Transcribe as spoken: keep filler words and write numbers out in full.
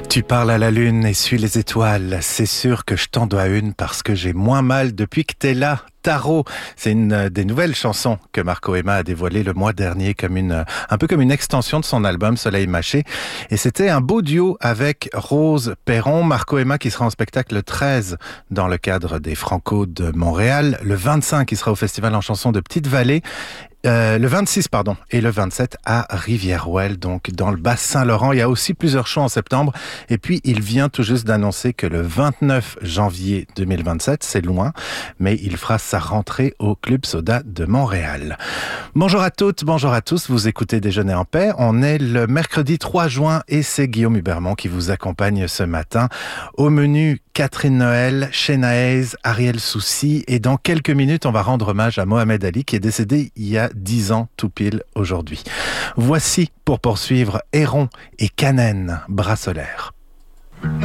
Tu parles à la lune et suis les étoiles. C'est sûr que je t'en dois une parce que j'ai moins mal depuis que t'es là. Tarot, c'est une des nouvelles chansons que Marco Emma a dévoilées le mois dernier comme une, un peu comme une extension de son album Soleil Mâché. Et c'était un beau duo avec Rose Perron. Marco Emma qui sera en spectacle le treize dans le cadre des Franco de Montréal. Le vingt-cinq qui sera au Festival en chansons de Petite-Vallée. Euh, le vingt-six, pardon, et le vingt-sept à Rivière-Ouelle, donc dans le Bas-Saint-Laurent. Il y a aussi plusieurs shows en septembre. Et puis, il vient tout juste d'annoncer que le vingt-neuf janvier deux mille vingt-sept, c'est loin, mais il fera sa rentrée au Club Soda de Montréal. Bonjour à toutes, bonjour à tous. Vous écoutez Déjeuner en paix. On est le mercredi trois juin et c'est Guillaume Hubermont qui vous accompagne ce matin. Au menu, Catherine Noël, Sheena Hayes, Ariel Soucy. Et dans quelques minutes, on va rendre hommage à Mohamed Ali qui est décédé il y a dix ans tout pile aujourd'hui. Voici, pour poursuivre, Héron et Kanen, Bras solaire.